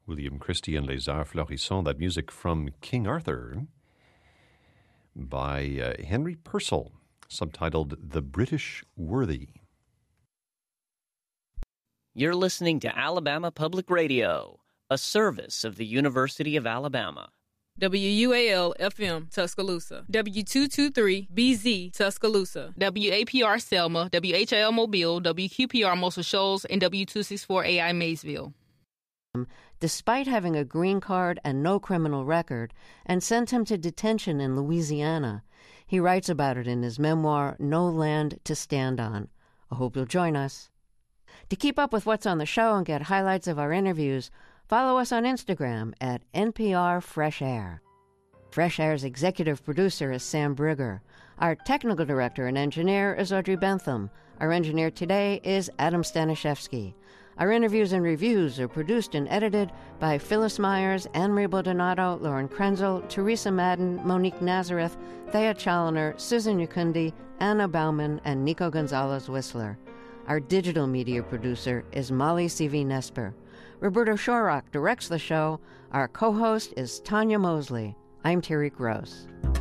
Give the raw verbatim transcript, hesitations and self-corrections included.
William Christie and Les Arts Florissants, that music from King Arthur by uh, Henry Purcell, subtitled The British Worthy. You're listening to Alabama Public Radio, a service of the University of Alabama. W U A L F M Tuscaloosa, W two twenty-three B Z Tuscaloosa, W A P R Selma, W H L Mobile, W Q P R Muscle Shoals, and W two sixty-four A I Maysville. Despite having a green card and no criminal record, and sent him to detention in Louisiana. He writes about it in his memoir, No Land to Stand On. I hope you'll join us. To keep up with what's on the show and get highlights of our interviews, follow us on Instagram at N P R Fresh Air. Fresh Air's executive producer is Sam Brigger. Our technical director and engineer is Audrey Bentham. Our engineer today is Adam Staniszewski. Our interviews and reviews are produced and edited by Phyllis Myers, Anne-Marie Baldonado, Lauren Krenzel, Teresa Madden, Monique Nazareth, Thea Challoner, Susan Yukundi, Anna Bauman, and Nico Gonzalez-Whistler. Our digital media producer is Molly C V Nesper. Roberto Shorrock directs the show. Our co-host is Tanya Mosley. I'm Terry Gross.